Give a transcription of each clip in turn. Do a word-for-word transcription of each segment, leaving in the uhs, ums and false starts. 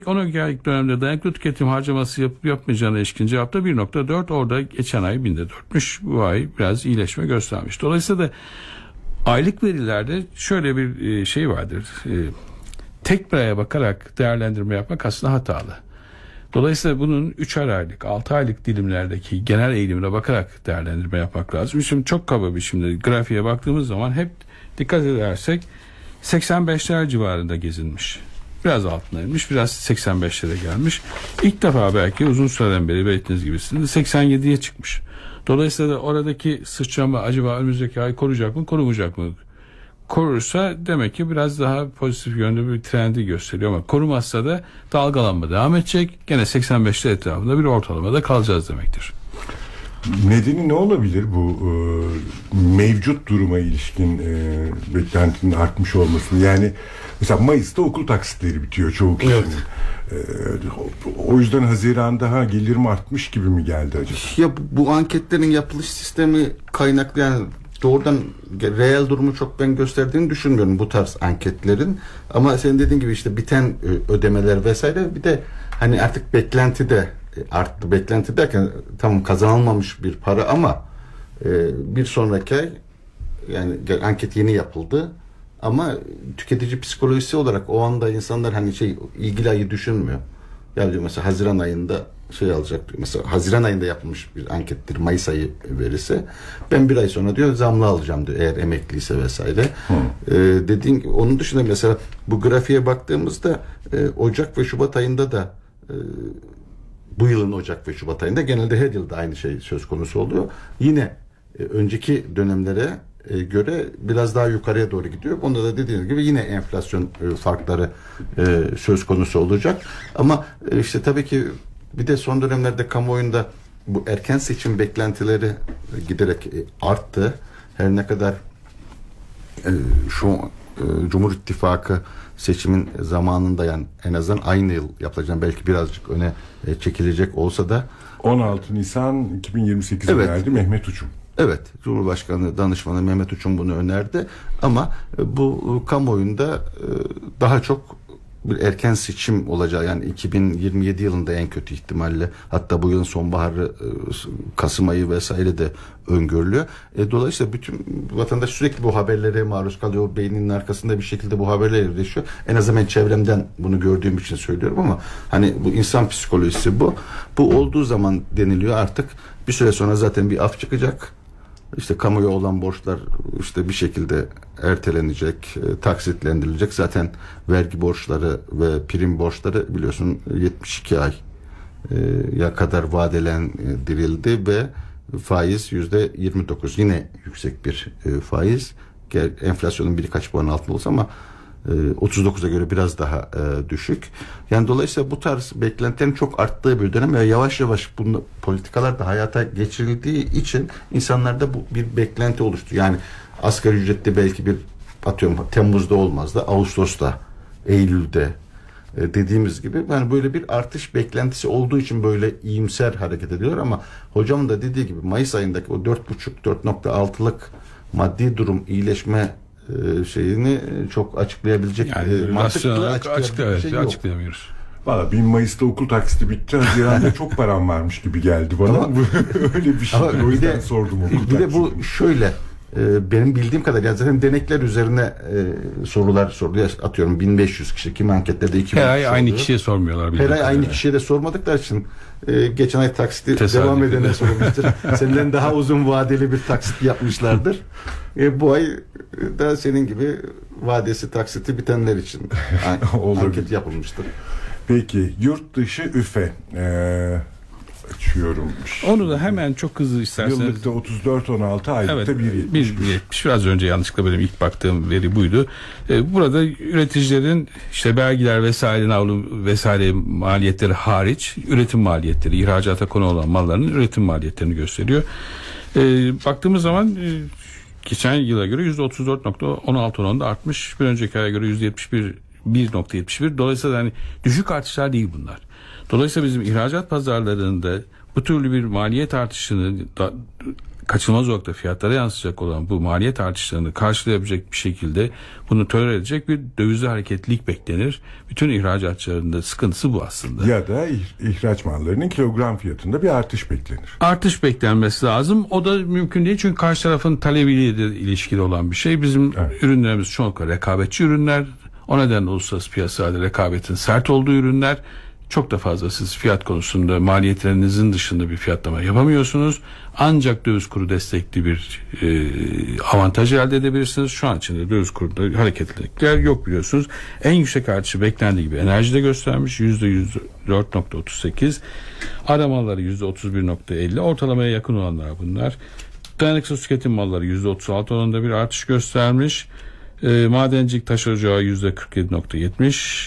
on aylık dönemde dayanıklı tüketim harcaması yapıp yapmayacağına ilişkin cevapta bir nokta dört, orada geçen ay binde dörtmüş, bu ay biraz iyileşme göstermiş. Dolayısıyla da aylık verilerde şöyle bir şey vardır. Tek bir aya bakarak değerlendirme yapmak aslında hatalı. Dolayısıyla bunun üçer aylık, altı aylık dilimlerdeki genel eğilimine bakarak değerlendirme yapmak lazım. Şimdi çok kaba bir şimdi grafiğe baktığımız zaman hep dikkat edersek seksen beşler civarında gezinmiş. Biraz altına inmiş, biraz seksen beşlere gelmiş. İlk defa belki uzun süreden beri belirttiğiniz gibisinde seksen yediye çıkmış. Dolayısıyla da oradaki sıçrama acaba önümüzdeki ay koruyacak mı, korumayacak mı? Korursa demek ki biraz daha pozitif yönde bir trendi gösteriyor, ama korumazsa da dalgalanma devam edecek. Gene seksen beşler etrafında bir ortalamada kalacağız demektir. Nedeni ne olabilir bu e, mevcut duruma ilişkin e, beklentinin artmış olmasını? Yani mesela Mayıs'ta okul taksitleri bitiyor çoğu kişinin. Evet. E, o yüzden Haziran'da ha gelirim artmış gibi mi geldi acaba? Ya bu, bu anketlerin yapılış sistemi kaynaklı, yani doğrudan reel durumu çok ben gösterdiğini düşünmüyorum bu tarz anketlerin. Ama senin dediğin gibi işte biten ödemeler vesaire, bir de hani artık beklenti de arttı. Beklenti derken tam kazanılmamış bir para ama e, bir sonraki ay, yani anket yeni yapıldı ama tüketici psikolojisi olarak o anda insanlar hani şey ilgili ayı düşünmüyor. Ya diyor mesela Haziran ayında şey alacak diyor. Mesela Haziran ayında yapılmış bir ankettir, Mayıs ayı verirse ben bir ay sonra diyor zamlı alacağım diyor, eğer emekliyse vesaire. Ee, dediğin, onun dışında mesela bu grafiğe baktığımızda e, Ocak ve Şubat ayında da e, bu yılın Ocak ve Şubat ayında genelde her yılda aynı şey söz konusu oluyor. Yine e, önceki dönemlere e, göre biraz daha yukarıya doğru gidiyor. Onda da dediğiniz gibi yine enflasyon e, farkları e, söz konusu olacak. Ama e, işte tabii ki bir de son dönemlerde kamuoyunda bu erken seçim beklentileri e, giderek e, arttı. Her ne kadar e, şu e, Cumhur İttifakı seçimin zamanında, yani en azından aynı yıl yapılacak, belki birazcık öne e, çekilecek olsa da on altı Nisan iki bin yirmi sekize evet, geldi Mehmet Uçum. Evet, Cumhurbaşkanı danışmanı Mehmet Uçum bunu önerdi ama e, bu e, kamuoyunda e, daha çok bir erken seçim olacağı, yani iki bin yirmi yedi yılında en kötü ihtimalle, hatta bu yılın sonbaharı, Kasım ayı vesaire de öngörülüyor. E, dolayısıyla bütün vatandaş sürekli bu haberlere maruz kalıyor. Beyninin arkasında bir şekilde bu haberler yerleşiyor. En azından ben çevremden bunu gördüğüm için söylüyorum ama hani bu insan psikolojisi bu. Bu olduğu zaman deniliyor artık bir süre sonra zaten bir af çıkacak. İşte kamuya olan borçlar işte bir şekilde ertelenecek, e, taksitlendirilecek. Zaten vergi borçları ve prim borçları biliyorsun yetmiş iki ay e, ya kadar vadelendirildi ve faiz yüzde yirmi dokuz. Yine yüksek bir e, faiz. Enflasyonun birkaç puan altında olsa ama otuz dokuza göre biraz daha e, düşük. Yani dolayısıyla bu tarz beklentilerin çok arttığı bir dönem ve yavaş yavaş bu politikalar da hayata geçirildiği için insanlarda bu bir beklenti oluştu. Yani asgari ücretli belki bir atıyorum Temmuz'da olmaz da Ağustos'ta, Eylül'de e, dediğimiz gibi yani böyle bir artış beklentisi olduğu için böyle iyimser hareket ediyorlar ama hocamın da dediği gibi Mayıs ayındaki o dört buçuk dört nokta altılık maddi durum iyileşme şeyini çok açıklayabilecek yani mantıklı açıkla, şey açıklayamıyoruz. Valla bir Mayıs'ta okul taksiti bitti, Haziran'da çok param varmış gibi geldi bana. Ama, öyle bir şey. O yüzden de, sordum okul taksiti. Bir de bu şöyle e, benim bildiğim kadar yani zaten denekler üzerine e, sorular soruluyor. Atıyorum bin beş yüz kişi, kimi anketlerde iki bin her ay aynı oluyor. Kişiye sormuyorlar. Her ay aynı kişiye de sormadıkları için e, geçen ay taksiti Tesadüf devam edene sormuştur. Senden daha uzun vadeli bir taksit yapmışlardır. E, bu ay da senin gibi vadesi taksiti bitenler için anket yapılmıştır. Peki yurt dışı üfe ee, açıyorum. Onu da hemen çok hızlı isterseniz. Yıllıkta otuz dört on altı, aylıkta evet, bir yetmiş. bir yetmiş. Biraz önce yanlışlıkla benim ilk baktığım veri buydu. Ee, burada üreticilerin işte vergiler vesaire, avlu vesaire maliyetleri hariç üretim maliyetleri, ihracata konu olan malların üretim maliyetlerini gösteriyor. Ee, baktığımız zaman e, geçen yıla göre yüzde otuz dört nokta on altı oranında artmış. Bir önceki aya göre yüzde yetmiş bir bir nokta yetmiş bir. Dolayısıyla hani düşük artışlar değil bunlar. Dolayısıyla bizim ihracat pazarlarında bu türlü bir maliyet artışını da kaçınılmaz olarak da fiyatlara yansıyacak olan bu maliyet artışlarını karşılayabilecek bir şekilde bunu tolere edecek bir dövizli hareketlilik beklenir. Bütün ihracatçıların da sıkıntısı bu aslında. Ya da ihraç mallarının kilogram fiyatında bir artış beklenir. Artış beklenmesi lazım. O da mümkün değil çünkü karşı tarafın talebiyle de ilişkili olan bir şey. Bizim evet. ürünlerimiz çoğunlukla rekabetçi ürünler. O nedenle uluslararası piyasada rekabetin sert olduğu ürünler. Çok da fazla siz fiyat konusunda maliyetlerinizin dışında bir fiyatlama yapamıyorsunuz. Ancak döviz kuru destekli bir e, avantaj elde edebilirsiniz. Şu an içinde döviz kurunda hareketlilikler yok biliyorsunuz. En yüksek artışı beklendiği gibi enerjide göstermiş yüzde yüz dört nokta otuz sekiz. Aramaları yüzde otuz bir nokta elli. Ortalamaya yakın olanlar bunlar. Dayanıksız tüketim malları yüzde otuz altı oranında bir artış göstermiş. E, madencilik taş ocağı yüzde kırk yedi nokta yetmiş.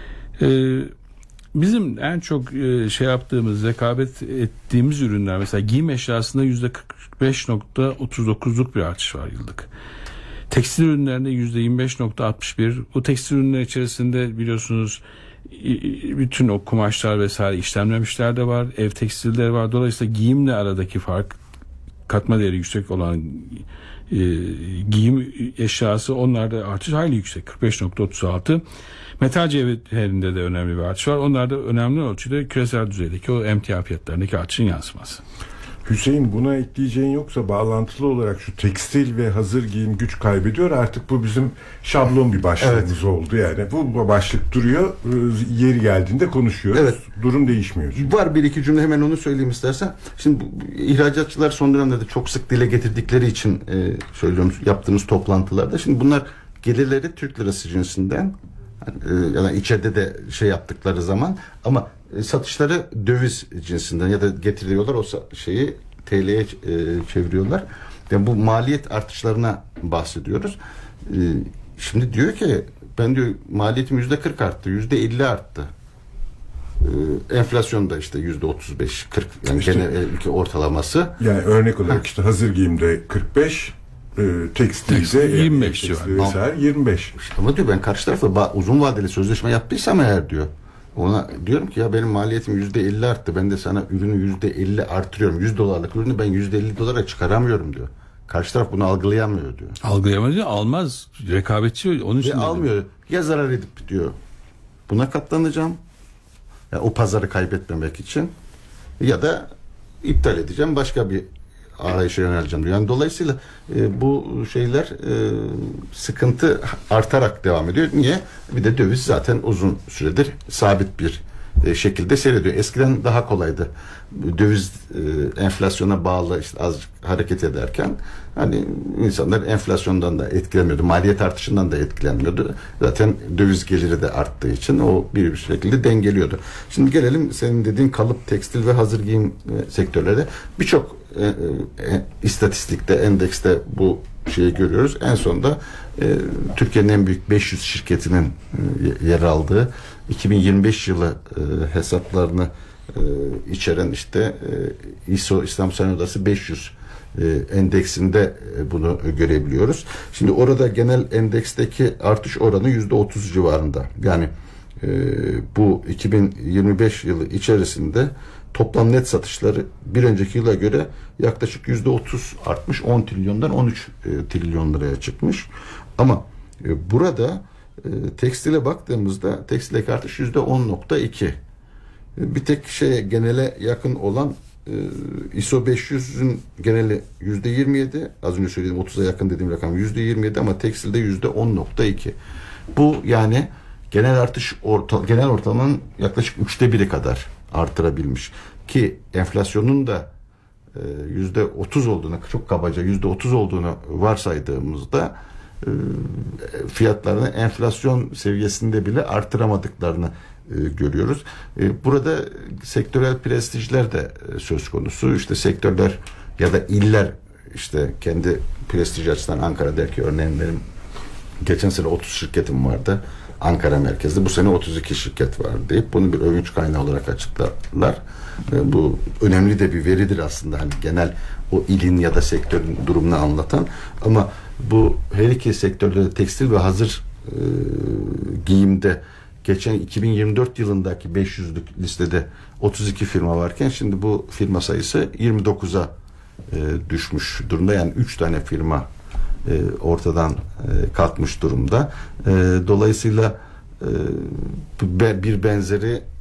Eee Bizim en çok şey yaptığımız, rekabet ettiğimiz ürünler mesela giyim eşyasında yüzde kırk beş nokta otuz dokuzluk bir artış var yıllık. Tekstil ürünlerinde yüzde yirmi beş nokta altmış bir. Bu tekstil ürünler içerisinde biliyorsunuz bütün o kumaşlar vesaire işlenmemişler de var. Ev tekstilleri var. Dolayısıyla giyimle aradaki fark, katma değeri yüksek olan e, giyim eşyası, onlarda artış hayli yüksek. kırk beş nokta otuz altı. Metal cevherinde de önemli bir artış var. Onlar da önemli ölçüde küresel düzeydeki o emtia fiyatlarındaki artışın yansıması. Hüseyin, buna ekleyeceğin yoksa bağlantılı olarak şu tekstil ve hazır giyim güç kaybediyor. Artık bu bizim şablon bir başlığımız evet. oldu yani. Bu başlık duruyor. Yeri geldiğinde konuşuyoruz. Evet. Durum değişmiyor. Çünkü. Var bir iki cümle, hemen onu söyleyeyim istersen. Şimdi bu, ihracatçılar son dönemde de çok sık dile getirdikleri için e, söylüyorum yaptığımız toplantılarda. Şimdi bunlar gelirleri Türk lirası cinsinden, yani içeride de şey yaptıkları zaman, ama satışları döviz cinsinden ya da getiriyorlar, o şeyi T L'ye çeviriyorlar. Yani bu maliyet artışlarına bahsediyoruz. Şimdi diyor ki ben diyor maliyetim yüzde kırk arttı, yüzde elli arttı. Enflasyon da işte yüzde otuz beş kırk, yani işte, genel ülke ortalaması. Yani örnek olarak işte hazır giyimde kırk beş, tekstilde yirmi beş civarı yirmi beş. Ama diyor ben karşı tarafla uzun vadeli sözleşme yaptıysam eğer diyor, ona diyorum ki ya benim maliyetim yüzde elli arttı, ben de sana ürünü yüzde elli artırıyorum, yüz dolarlık ürünü ben yüzde elli dolara çıkaramıyorum diyor. Karşı taraf bunu algılayamıyor diyor. Algılayamıyor, almaz, rekabetçi, onun için almıyor dedim. Ya zarar edip diyor buna katlanacağım, ya o pazarı kaybetmemek için, ya da iptal edeceğim, başka bir arayışa yöneleceğim diyor. Yani dolayısıyla e, bu şeyler e, sıkıntı artarak devam ediyor. Niye? Bir de döviz zaten uzun süredir sabit bir e, şekilde seyrediyor. Eskiden daha kolaydı. Döviz e, enflasyona bağlı işte az hareket ederken hani insanlar enflasyondan da etkilenmiyordu. Maliyet artışından da etkilenmiyordu. Zaten döviz geliri de arttığı için o bir şekilde dengeliyordu. Şimdi gelelim senin dediğin kalıp, tekstil ve hazır giyim e, sektörlere. Birçok e, e, istatistikte, endekste bu şeyi görüyoruz. En sonunda e, Türkiye'nin en büyük beş yüz şirketinin e, yer aldığı iki bin yirmi beş yılı e, hesaplarını e, içeren işte e, İ S O İstanbul Sanayi Odası beş yüz e, endeksinde e, bunu görebiliyoruz. Şimdi orada genel endeksteki artış oranı yüzde otuz civarında. Yani e, bu iki bin yirmi beş yılı içerisinde toplam net satışları bir önceki yıla göre yaklaşık yüzde otuz artmış, on trilyondan on üç e, trilyon liraya çıkmış. Ama e, burada e, tekstile baktığımızda tekstildeki artış yüzde on nokta iki. E, bir tek şeye genele yakın olan e, İ S O beş yüzün geneli yüzde yirmi yedi. Az önce söylediğim otuza yakın dediğim rakam yüzde yirmi yedi, ama tekstilde yüzde on nokta iki. Bu yani genel artış orta, genel ortalamanın yaklaşık üçte biri kadar artırabilmiş. Ki enflasyonun da yüzde otuz olduğunu, çok kabaca yüzde otuz olduğunu varsaydığımızda e, fiyatlarını enflasyon seviyesinde bile artıramadıklarını e, görüyoruz. E, burada sektörel prestijler de e, söz konusu. İşte sektörler ya da iller, işte kendi prestij açısından Ankara der ki örneğin benim geçen sene otuz şirketim vardı Ankara merkezli, bu sene otuz iki şirket var deyip bunu bir övünç kaynağı olarak açıklarlar. E, bu önemli de bir veridir aslında, hani genel o ilin ya da sektörün durumunu anlatan. Ama bu her iki sektörde de tekstil ve hazır e, giyimde geçen iki bin yirmi dört yılındaki beş yüzlük listede otuz iki firma varken şimdi bu firma sayısı yirmi dokuza e, düşmüş durumda. Yani üç tane firma e, ortadan e, kalkmış durumda. E, dolayısıyla e, bir benzeri